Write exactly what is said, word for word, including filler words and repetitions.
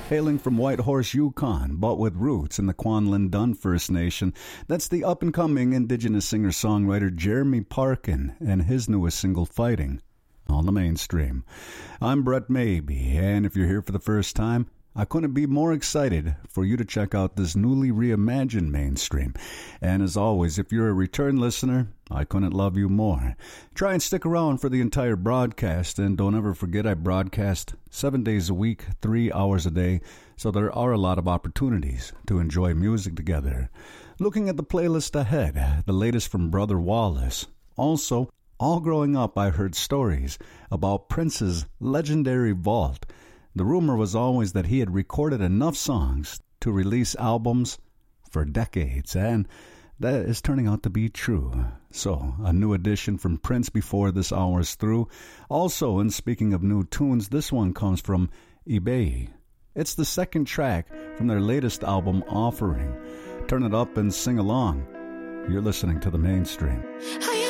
Hailing from Whitehorse, Yukon, but with roots in the Kwanlin Dun First Nation, that's the up-and-coming Indigenous singer-songwriter Jeremy Parkin and his newest single, Fighting, on the Mainstream. I'm Brett Maybe, and if you're here for the first time, I couldn't be more excited for you to check out this newly reimagined Mainstream. And as always, if you're a return listener, I couldn't love you more. Try and stick around for the entire broadcast, and don't ever forget I broadcast seven days a week, three hours a day, so there are a lot of opportunities to enjoy music together. Looking at the playlist ahead, the latest from Brother Wallace. Also, all growing up I heard stories about Prince's legendary vault. The rumor was always that he had recorded enough songs to release albums for decades, and that is turning out to be true. So, a new edition from Prince before this hour is through. Also, and speaking of new tunes, this one comes from eBay. It's the second track from their latest album, Offering. Turn it up and sing along. You're listening to The Mainstream. I